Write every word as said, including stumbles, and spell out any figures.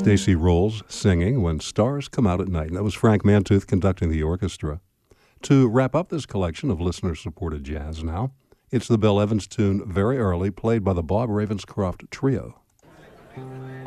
Stacey Rolls singing When Stars Come Out at Night. And that was Frank Mantooth conducting the orchestra. To wrap up this collection of listener-supported jazz now, it's the Bill Evans tune Very Early, played by the Bob Ravenscroft Trio.